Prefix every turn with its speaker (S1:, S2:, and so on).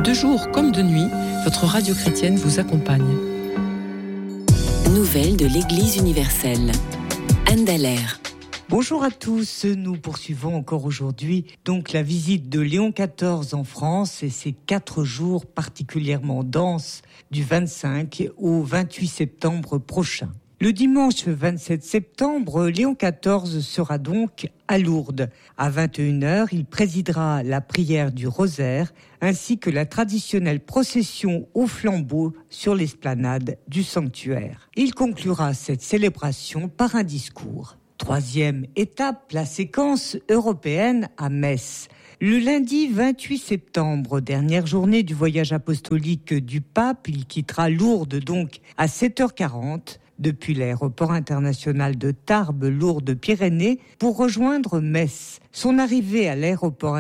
S1: De jour comme de nuit, votre radio chrétienne vous accompagne.
S2: Nouvelles de l'Église universelle. Anne Dallaire.
S3: Bonjour à tous, nous poursuivons encore aujourd'hui donc la visite de Léon XIV en France et ces 4 jours particulièrement denses du 25 au 28 septembre prochain. Le dimanche 27 septembre, Léon XIV sera donc à Lourdes. À 21h, il présidera la prière du rosaire ainsi que la traditionnelle procession au flambeau sur l'esplanade du sanctuaire. Il conclura cette célébration par un discours. Troisième étape, la séquence européenne à Metz. Le lundi 28 septembre, dernière journée du voyage apostolique du pape, il quittera Lourdes donc à 7h40 depuis l'aéroport international de Tarbes-Lourdes-Pyrénées pour rejoindre Metz. Son arrivée à l'aéroport